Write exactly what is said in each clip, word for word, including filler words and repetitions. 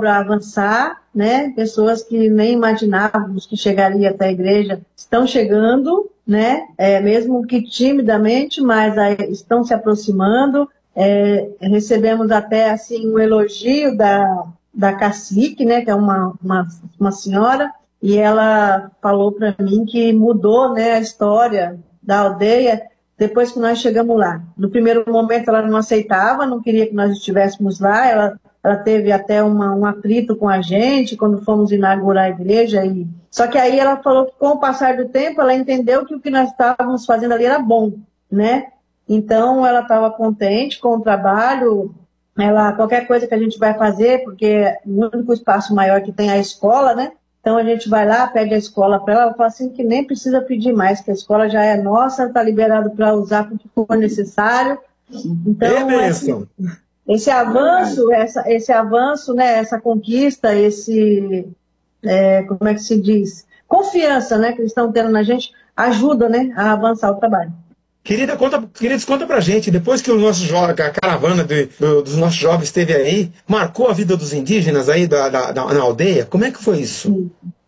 obra avançar, né? Pessoas que nem imaginávamos que chegaria até a igreja estão chegando, né? É, mesmo que timidamente, mas aí estão se aproximando. É, recebemos até assim um elogio da, da cacique, né? Que é uma, uma, uma senhora, e ela falou para mim que mudou, né, a história da aldeia depois que nós chegamos lá. No primeiro momento ela não aceitava, não queria que nós estivéssemos lá, ela, ela teve até uma, um atrito com a gente quando fomos inaugurar a igreja. E... Só que aí ela falou que com o passar do tempo ela entendeu que o que nós estávamos fazendo ali era bom, né? Então ela estava contente com o trabalho, ela, qualquer coisa que a gente vai fazer, porque o único espaço maior que tem é a escola, né? Então a gente vai lá, pede a escola para ela, ela fala assim que nem precisa pedir mais, que a escola já é nossa, está liberado para usar o que for necessário. Então é esse, esse avanço, essa, esse avanço, né, essa conquista, esse, é, como é que se diz, confiança, né, que eles estão tendo na gente, ajuda, né, a avançar o trabalho. Querida, conta, queridos, conta pra gente, depois que o nosso jo- a caravana de- do- dos nossos jovens esteve aí, marcou a vida dos indígenas aí da, da- da- na aldeia? Como é que foi isso?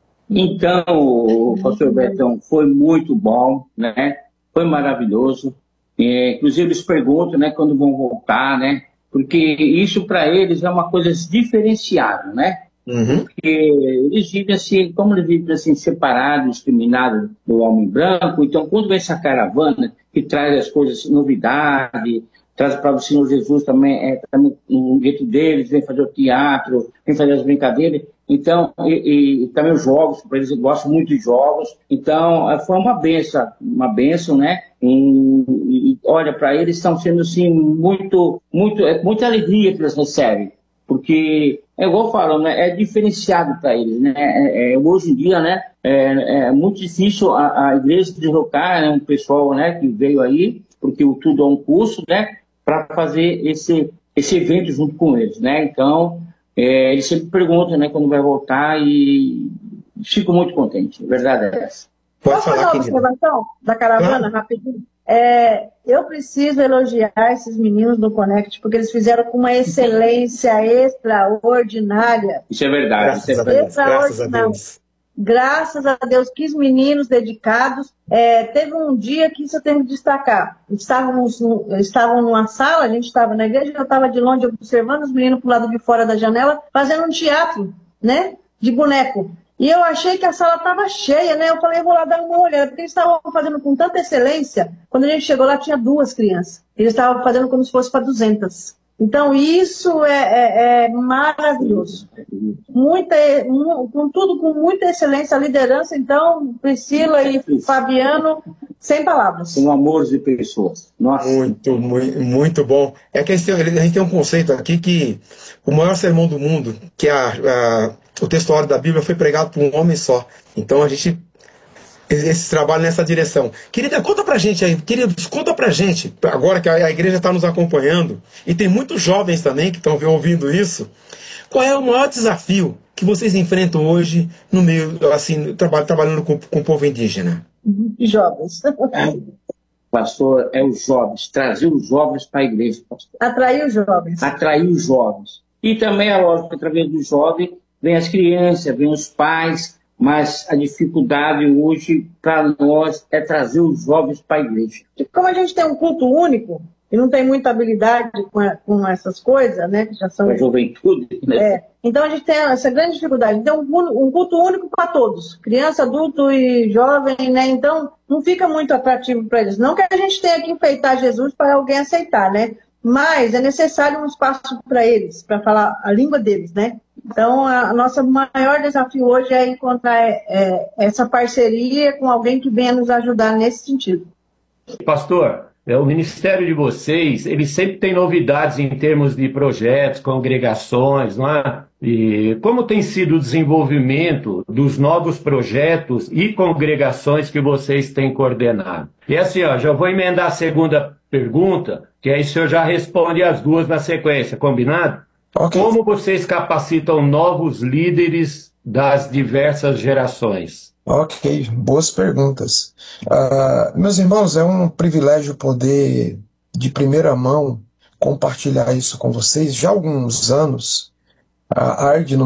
Então, pastor Betão, foi muito bom, né? Foi maravilhoso. É, inclusive eles perguntam, né, quando vão voltar, né? Porque isso para eles é uma coisa diferenciada, né? Uhum. Porque eles vivem assim, como eles vivem assim, separados, discriminados do homem branco. Então, quando vem essa caravana que traz as coisas, novidade, traz para o Senhor Jesus também, é, também um jeito deles, vem fazer o teatro, vem fazer as brincadeiras. Então, e, e, e também os jogos, para eles gostam muito de jogos. Então, foi uma benção, uma benção, né? E, e olha, para eles estão sendo assim, muito, muito, é muita alegria que eles recebem. Porque, é igual eu falo, né, é diferenciado para eles, né, é, é, hoje em dia, né, é, é muito difícil a, a igreja deslocar, né, um pessoal, né, que veio aí, porque o tudo é um curso, né, para fazer esse, esse evento junto com eles, né, então, é, eles sempre perguntam, né, quando vai voltar e fico muito contente, a verdade é essa. Pode Posso fazer uma observação da caravana, ah. rapidinho? É, eu preciso elogiar esses meninos do Connect, porque eles fizeram com uma excelência extraordinária. Isso é verdade. Graças, isso é a, Deus, graças a Deus. Graças a Deus, que os meninos dedicados. É, teve um dia que isso eu tenho que destacar. Estávamos, estavam numa sala, a gente estava na igreja, eu estava de longe observando os meninos para o lado de fora da janela, fazendo um teatro, né, de boneco. E eu achei que a sala estava cheia, né? Eu falei, eu vou lá dar uma olhada, porque eles estavam fazendo com tanta excelência. Quando a gente chegou lá, tinha duas crianças. Eles estavam fazendo como se fosse para duzentas. Então, isso é, é, é maravilhoso. Muita, com tudo, com muita excelência, a liderança. Então, Priscila e Fabiano, sem palavras. São amores de pessoas. Nossa. Muito, muito, muito bom. É que a gente, tem, a gente tem um conceito aqui que o maior sermão do mundo, que é a... a o textuário da Bíblia foi pregado por um homem só. Então a gente esse trabalho nessa direção. Querida, conta pra gente aí, queridos, conta pra gente, agora que a igreja está nos acompanhando, e tem muitos jovens também que estão ouvindo isso, qual é o maior desafio que vocês enfrentam hoje no meio, assim, trabalho, trabalhando com, com o povo indígena? Jovens. Pastor, é os jovens, trazer os jovens para a igreja, pastor. Atrair os jovens. Atrair os jovens. E também, é lógico, através do jovem, vem as crianças, vem os pais, mas a dificuldade hoje para nós é trazer os jovens para a igreja. Como a gente tem um culto único e não tem muita habilidade com, a, com essas coisas, né, que já são... A juventude, né? É, então a gente tem essa grande dificuldade. Então, um, um culto único para todos, criança, adulto e jovem, né? Então, não fica muito atrativo para eles. Não que a gente tenha que enfeitar Jesus para alguém aceitar, né? Mas é necessário um espaço para eles, para falar a língua deles, né? Então, a, a nossa maior desafio hoje é encontrar é, essa parceria com alguém que venha nos ajudar nesse sentido. Pastor, é, o ministério de vocês, ele sempre tem novidades em termos de projetos, congregações, não é? E como tem sido o desenvolvimento dos novos projetos e congregações que vocês têm coordenado? E assim, ó, já vou emendar a segunda pergunta, que aí o senhor já responde as duas na sequência, combinado? Okay. Como vocês capacitam novos líderes das diversas gerações? Ok, boas perguntas. Uh, meus irmãos, é um privilégio poder, de primeira mão, compartilhar isso com vocês. Já há alguns anos, a Arde